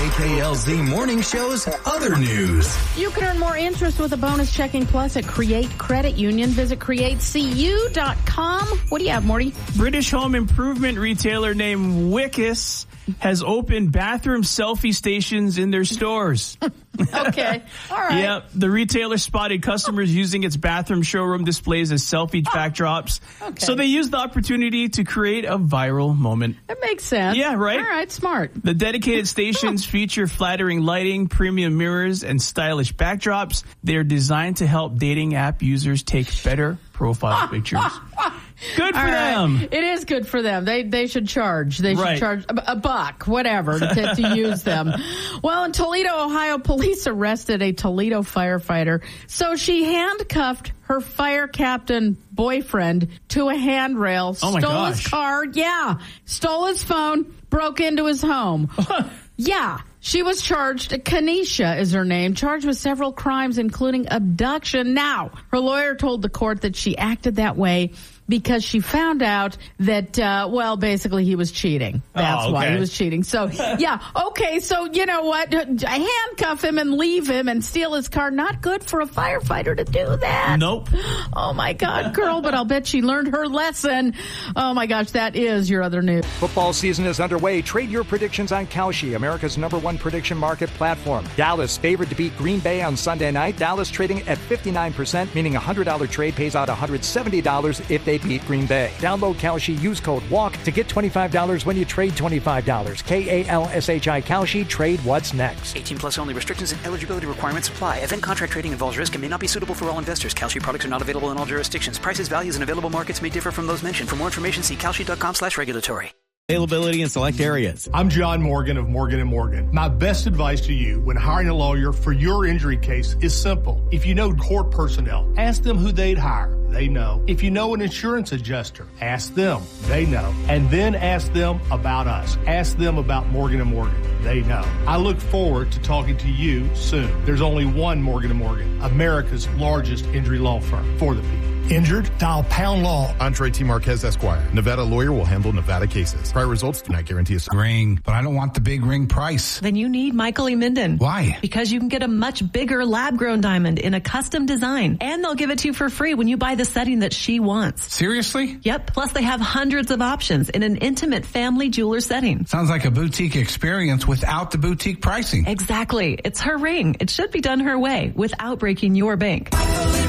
KKLZ Morning Show's other news. You can earn more interest with a bonus checking plus at Create Credit Union. Visit createcu.com. What do you have, Morty? British home improvement retailer named Wickus has opened bathroom selfie stations in their stores. Okay. All right. Yeah, the retailer spotted customers using its bathroom showroom displays as selfie backdrops. Okay. So they used the opportunity to create a viral moment. That makes sense. Yeah, right? All right, smart. The dedicated stations feature flattering lighting, premium mirrors, and stylish backdrops. They're designed to help dating app users take better profile pictures. Good for them. It is good for them. They should charge. They should charge a buck, whatever, to use them. Well, in Toledo, Ohio, police arrested a Toledo firefighter. So she handcuffed her fire captain boyfriend to a handrail, stole his car, stole his phone, broke into his home. Yeah. She was charged, Kanisha is her name, charged with several crimes, including abduction. Now, her lawyer told the court that she acted that way because she found out that, basically he was cheating. That's why he was cheating. So, so you know what? Handcuff him and leave him and steal his car. Not good for a firefighter to do that. Nope. Oh, my God, girl, but I'll bet she learned her lesson. Oh, my gosh, that is your other news. Football season is underway. Trade your predictions on Kalshi, America's #1 prediction market platform. Dallas favored to beat Green Bay on Sunday night. Dallas trading at 59%, meaning a $100 trade pays out $170 if they beat Green Bay. Download Kalshi, use code WALK to get $25 when you trade $25. KALSHI Kalshi, trade what's next. 18 plus only. Restrictions and eligibility requirements apply. Event contract trading involves risk and may not be suitable for all investors. Kalshi products are not available in all jurisdictions. Prices, values, and available markets may differ from those mentioned. For more information, see kalshi.com/regulatory. Availability in select areas. I'm John Morgan of Morgan & Morgan. My best advice to you when hiring a lawyer for your injury case is simple. If you know court personnel, ask them who they'd hire. They know. If you know an insurance adjuster, ask them. They know. And then ask them about us. Ask them about Morgan & Morgan. They know. I look forward to talking to you soon. There's only one Morgan & Morgan, America's largest injury law firm for the people. Injured? Dial Pound Law. Andre T. Marquez, Esquire. Nevada lawyer will handle Nevada cases. Prior results do not guarantee a ring, but I don't want the big ring price. Then you need Michael E. Minden. Why? Because you can get a much bigger lab-grown diamond in a custom design, and they'll give it to you for free when you buy the setting that she wants. Seriously? Yep. Plus, they have hundreds of options in an intimate family jeweler setting. Sounds like a boutique experience without the boutique pricing. Exactly. It's her ring. It should be done her way without breaking your bank.